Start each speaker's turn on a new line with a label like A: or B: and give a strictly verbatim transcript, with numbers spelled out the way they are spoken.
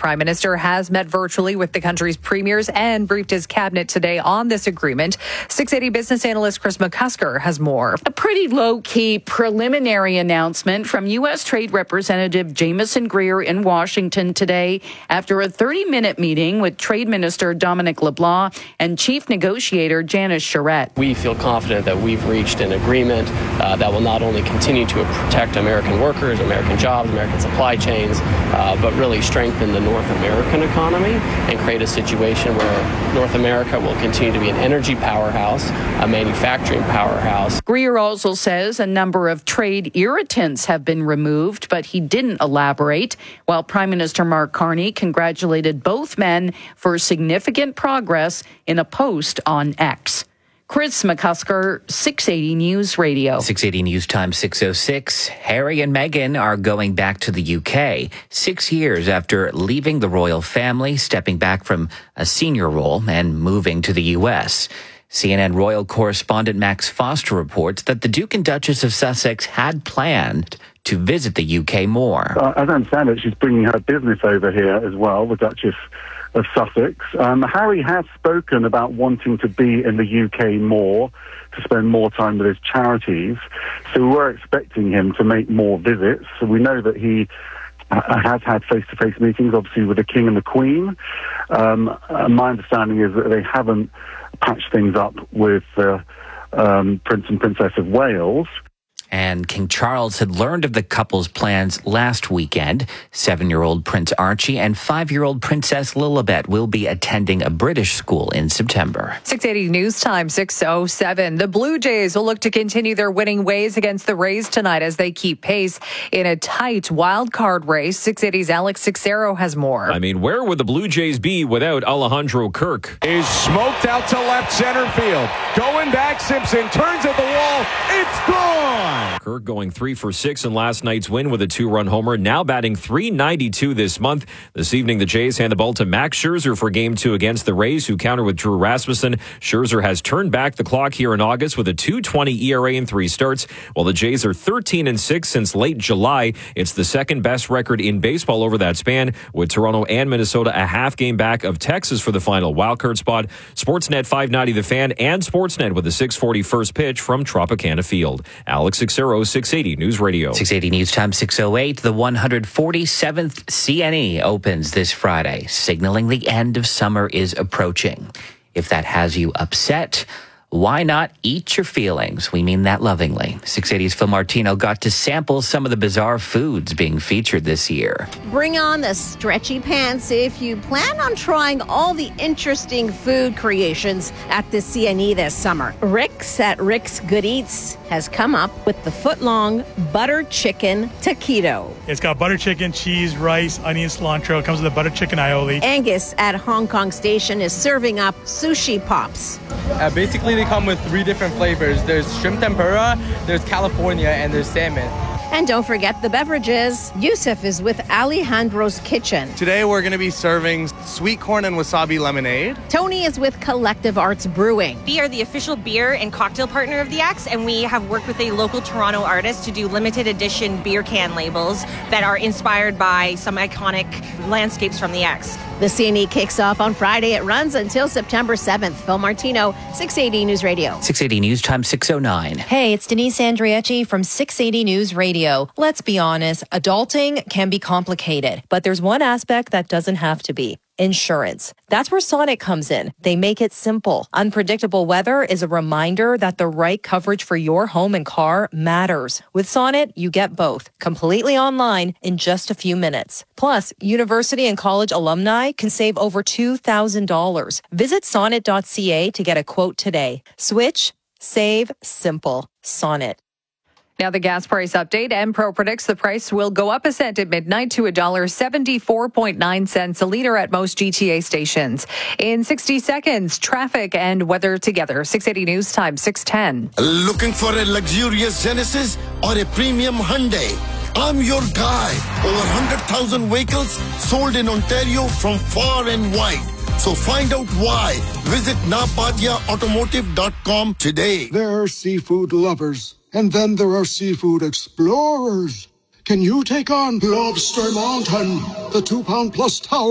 A: prime minister has met virtually with the country's premiers and briefed his cabinet today on this agreement. six eighty business analyst Chris McCusker has more.
B: A pretty low-key preliminary announcement from U S. Trade Representative Jamieson Greer in Washington today after a thirty-minute meeting with Trade Minister Dominic LeBlanc and Chief Negotiator Janice Charette.
C: We feel confident that we've reached an agreement uh, that will not only continue to protect American workers, American jobs, American supply chains, uh, but really strengthen the North American economy and create a situation where North America will continue to be an energy powerhouse, a manufacturing powerhouse.
B: Greer also says a number of trade irritants have been removed, but he didn't elaborate, while Prime Minister Mark Carney congratulated both men for significant progress in a post on X. Chris McCusker, six eighty News Radio.
D: six eighty News Time six oh six. Harry and Meghan are going back to the U K six years after leaving the royal family, stepping back from a senior role and moving to the U S. C N N royal correspondent Max Foster reports that the Duke and Duchess of Sussex had planned to visit the U K more.
E: Uh, as I understand it, she's bringing her business over here as well, the Duchess of Sussex. Um, Harry has spoken about wanting to be in the U K more, to spend more time with his charities. So we were expecting him to make more visits. So we know that he uh, has had face-to-face meetings, obviously, with the King and the Queen. Um, uh, my understanding is that they haven't patched things up with uh, um, Prince and Princess of Wales.
D: And King Charles had learned of the couple's plans last weekend. Seven-year-old Prince Archie and five-year-old Princess Lilibet will be attending a British school in September.
A: six eighty News Time, six oh seven. The Blue Jays will look to continue their winning ways against the Rays tonight as they keep pace in a tight wild card race. six eighty's Alex Sixero has more.
F: I mean, where would the Blue Jays be without Alejandro Kirk?
G: Is smoked out to left center field. Going back, Simpson turns at the wall. It's gone.
F: Kirk going three for six in last night's win with a two-run homer, now batting three ninety-two this month. This evening, the Jays hand the ball to Max Scherzer for game two against the Rays, who counter with Drew Rasmussen. Scherzer has turned back the clock here in August with a two twenty E R A in three starts, while the Jays are thirteen and six since late July. It's the second best record in baseball over that span, with Toronto and Minnesota a half game back of Texas for the final wildcard spot. Sportsnet five ninety The Fan and Sportsnet with a six forty first pitch from Tropicana Field. Alex Sixero, six eighty News Radio.
D: six eighty News Time six oh eight. The one hundred forty-seventh C N E opens this Friday, signaling the end of summer is approaching. If that has you upset, why not eat your feelings? We mean that lovingly. six eighty's Phil Martino got to sample some of the bizarre foods being featured this year.
H: Bring on the stretchy pants if you plan on trying all the interesting food creations at the C N E this summer. Rick's at Rick's Good Eats has come up with the foot-long butter chicken taquito.
I: It's got butter chicken, cheese, rice, onion, cilantro. It comes with a butter chicken aioli.
H: Angus at Hong Kong Station is serving up sushi pops.
J: Uh, basically, they come with three different flavors. There's shrimp tempura, there's California, and there's salmon.
H: And don't forget the beverages. Yusuf is with Alejandro's Kitchen.
J: Today we're going to be serving sweet corn and wasabi lemonade.
H: Tony is with Collective Arts Brewing.
K: We are the official beer and cocktail partner of the X, and we have worked with a local Toronto artist to do limited edition beer can labels that are inspired by some iconic landscapes from the X.
H: The C N E kicks off on Friday. It runs until September seventh. Phil Martino, six eighty News Radio.
D: six eighty News Time six oh nine.
L: Hey, it's Denise Andriecci from six eighty News Radio. Let's be honest, adulting can be complicated, but there's one aspect that doesn't have to be. Insurance. That's where Sonnet comes in. They make it simple. Unpredictable weather is a reminder that the right coverage for your home and car matters. With Sonnet, you get both, completely online in just a few minutes. Plus, university and college alumni can save over two thousand dollars. Visit sonnet dot c a to get a quote today. Switch, save, simple. Sonnet.
A: Now the gas price update. Enpro predicts the price will go up a cent at midnight to one dollar seventy-four point nine cents a liter at most G T A stations. In sixty seconds, traffic and weather together. six eighty News Time, six ten.
M: Looking for a luxurious Genesis or a premium Hyundai? I'm your guy. Over one hundred thousand vehicles sold in Ontario from far and wide. So find out why. Visit napadia automotive dot com today.
N: There are seafood lovers. And then there are seafood explorers. Can you take on Lobster Mountain, the two-pound plus tower?